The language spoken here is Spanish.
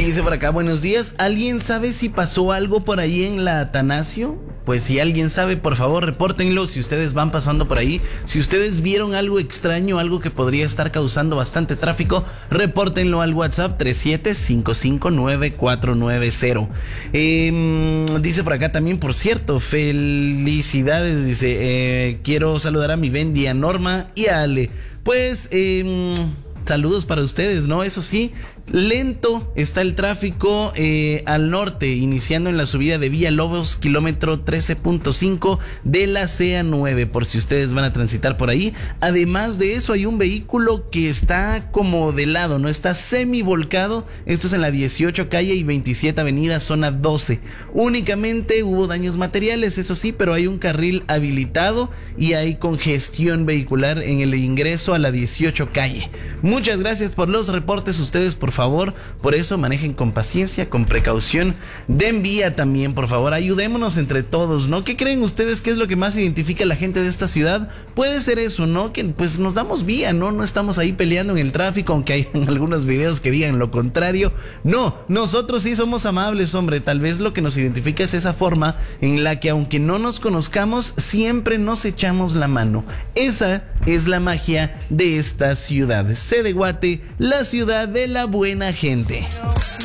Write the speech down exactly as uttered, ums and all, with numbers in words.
Dice por acá, buenos días. ¿Alguien sabe si pasó algo por ahí en la Atanasio? Pues si alguien sabe, por favor, repórtenlo si ustedes van pasando por ahí. Si ustedes vieron algo extraño, algo que podría estar causando bastante tráfico, repórtenlo al WhatsApp tres siete cinco cinco nueve cuatro nueve cero. Eh, dice por acá también, por cierto, felicidades, dice, eh, quiero saludar a mi Bendy, a Norma y a Ale. Pues, eh, saludos para ustedes, ¿no? Eso sí, lento está el tráfico eh, al norte, iniciando en la subida de Villalobos, kilómetro trece punto cinco de la C A nueve, por si ustedes van a transitar por ahí. Además de eso, hay un vehículo que está como de lado, ¿no? Está semi volcado. Esto es en la dieciocho calle y veintisiete avenida, zona doce. Únicamente hubo daños materiales, eso sí, pero hay un carril habilitado y hay congestión vehicular en el ingreso a la dieciocho calle. Muchas gracias por los reportes, ustedes, por favor, por eso manejen con paciencia, con precaución. Den vía también, por favor, ayudémonos entre todos, ¿no? ¿Qué creen ustedes que es lo que más identifica a la gente de esta ciudad? Puede ser eso, ¿no? Que pues nos damos vía, ¿no? No estamos ahí peleando en el tráfico, aunque hay algunos videos que digan lo contrario. No, nosotros sí somos amables, hombre. Tal vez lo que nos identifica es esa forma en la que, aunque no nos conozcamos, siempre nos echamos la mano. Esa es la magia de esta ciudad. C de Guate, la ciudad de la buena gente.